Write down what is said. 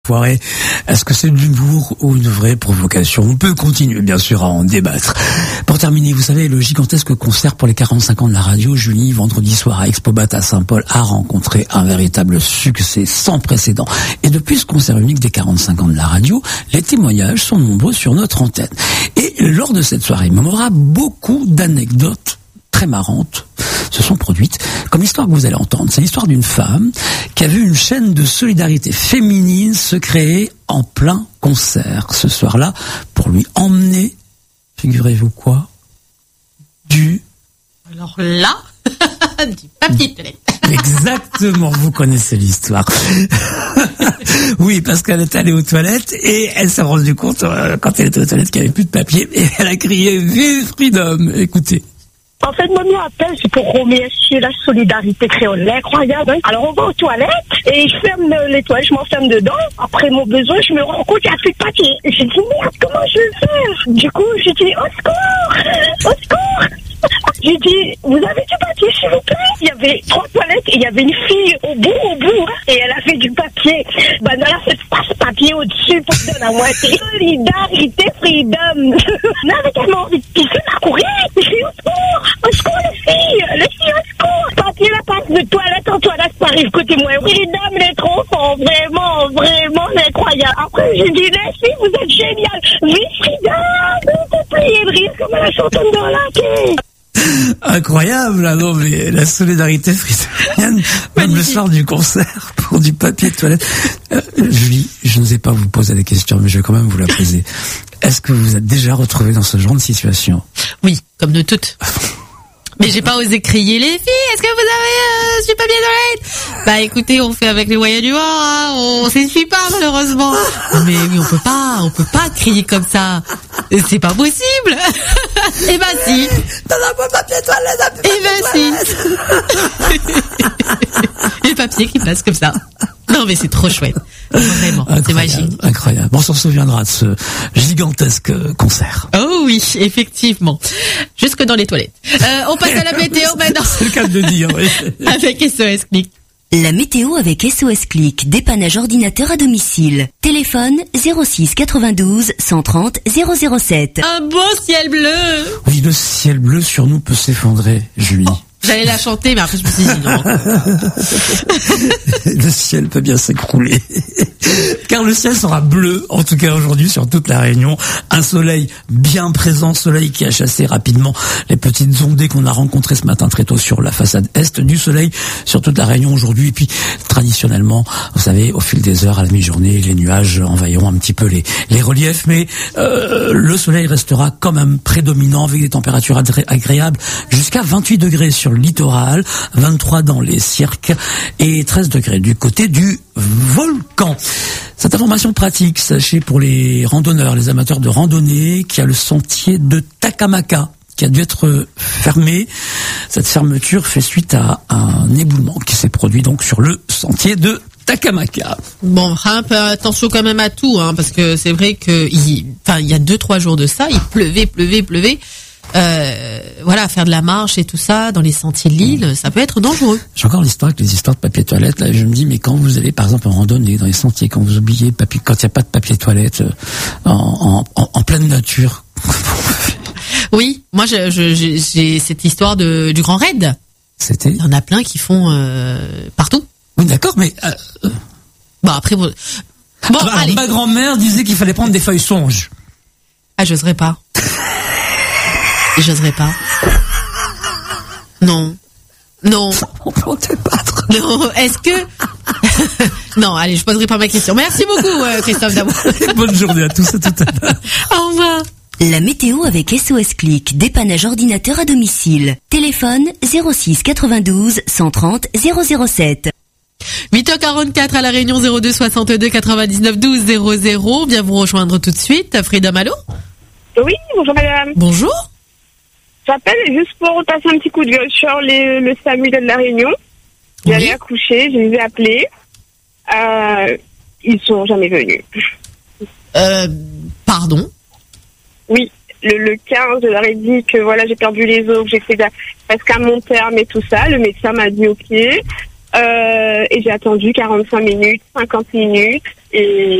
Foiré, est-ce que c'est de l'humour ou une vraie provocation? On peut continuer bien sûr à en débattre. Pour terminer, vous savez, le gigantesque concert pour les 45 ans de la radio, Julie, vendredi soir à Expobat à Saint-Paul, a rencontré un véritable succès sans précédent. Et depuis ce concert unique des 45 ans de la radio, les témoignages sont nombreux sur notre antenne. Et lors de cette soirée mémorable, beaucoup d'anecdotes très marrantes se sont produites, comme l'histoire que vous allez entendre. C'est l'histoire d'une femme qui a vu une chaîne de solidarité féminine se créer en plein concert ce soir-là pour lui emmener, figurez-vous quoi, Alors là, du papier toilette. Exactement, vous connaissez l'histoire. Oui, parce qu'elle est allée aux toilettes et elle s'est rendue compte, quand elle était aux toilettes, qu'il n'y avait plus de papier et elle a crié « Vive Freedom !» Écoutez. En fait, moi, appelle, c'est pour remercier la solidarité créole. Incroyable, hein. Alors, on va aux toilettes et je ferme les toilettes, je m'enferme dedans. Après mon besoin, je me rends compte qu'il n'y a plus de papier. Et j'ai dit, merde, comment je vais faire? Du coup, j'ai dit, au secours! Au secours! J'ai dit, vous avez du papier, s'il vous plaît? Il y avait 3 toilettes et il y avait une fille au bout, et elle avait du papier. Ben, elle a fait passe-papier au-dessus pour donner à moitié. Solidarité, freedom. Là, avec tellement envie de pisser, elle a couru. J'ai dit, au secours, les filles, au secours. Papier, la passe de toilette en toilette, ça arrive côté moi. Freedom, les trop forts, vraiment incroyable. Après, j'ai dit, les filles, vous êtes géniales. Vive freedom, vous pliez de rire comme la chanteuse dans la quai. Incroyable, là, non, mais la solidarité frisienne, même le soir du concert, pour du papier de toilette. Julie, je n'osais pas vous poser des questions, mais je vais quand même vous la poser. Est-ce que vous êtes déjà retrouvée dans ce genre de situation? Oui, comme de toutes. Mais j'ai pas osé crier, les filles, est-ce que vous avez du papier toilette? Bah écoutez, on fait avec les moyens du bord, hein, on s'essuie pas malheureusement. Mais oui, on peut pas crier comme ça. C'est pas possible. Eh ben si. T'en as pas de papier toilette, eh ben si. Les papiers qui passent comme ça. Non mais c'est trop chouette. Vraiment, c'est magique. Incroyable. On s'en souviendra de ce gigantesque concert. Oh oui, effectivement. Jusque dans les toilettes. On passe à la météo maintenant. C'est le cas de le dire, oui. Avec SOS Click. La météo avec SOS Click, dépannage ordinateur à domicile. Téléphone 06 92 130 007. Un beau ciel bleu. Oui, le ciel bleu sur nous peut s'effondrer, Julie. J'allais la chanter, mais après je me suis dit non. Le ciel peut bien s'écrouler. Car le ciel sera bleu, en tout cas aujourd'hui, sur toute la Réunion. Un soleil bien présent, soleil qui a chassé rapidement les petites ondées qu'on a rencontrées ce matin très tôt sur la façade est. Du soleil sur toute la Réunion aujourd'hui. Et puis, traditionnellement, vous savez, au fil des heures, à la mi-journée, les nuages envahiront un petit peu les reliefs. Mais le soleil restera quand même prédominant avec des températures agréables jusqu'à 28 degrés sur le littoral, 23 dans les cirques et 13 degrés du côté du volcan. Cette information pratique, sachez pour les randonneurs, les amateurs de randonnée, qu'il y a le sentier de Takamaka qui a dû être fermé. Cette fermeture fait suite à un éboulement qui s'est produit donc sur le sentier de Takamaka. Bon, un peu attention quand même à tout, hein, parce que c'est vrai que il y a 2-3 jours de ça, il pleuvait. Voilà, faire de la marche et tout ça dans les sentiers de l'île, ça peut être dangereux. J'ai encore l'histoire avec les histoires de papier toilette. Là, je me dis, mais quand vous allez par exemple en randonnée dans les sentiers, quand vous oubliez papier, quand il n'y a pas de papier toilette en pleine nature. Oui, moi j'ai cette histoire du Grand Raid. C'était. Il y en a plein qui font partout. Oui, d'accord, mais bon après bon, allez. Ma grand-mère disait qu'il fallait prendre des feuilles songes. Ah, j'oserais pas. Non. On peut te battre. Non, est-ce que... Non, allez, je poserai pas ma question. Merci beaucoup, Christophe Damour. Bonne journée à tous, à tout à l'heure. Au revoir. La météo avec SOS Click, dépannage ordinateur à domicile. Téléphone 06 92 130 007. 8h44 à la Réunion, 02 62 99 12 00. Viens vous rejoindre tout de suite. Freedom, allô? Oui, bonjour madame. Bonjour. J'appelle juste pour passer un petit coup de gueule sur le SAMU de la Réunion. J'allais accoucher, je les ai appelés. Ils sont jamais venus. Pardon? Oui, le 15, je leur ai dit que voilà, j'ai perdu les os, que j'étais presque à mon terme et tout ça. Le médecin m'a dit ok. Et j'ai attendu 45 minutes, 50 minutes. Et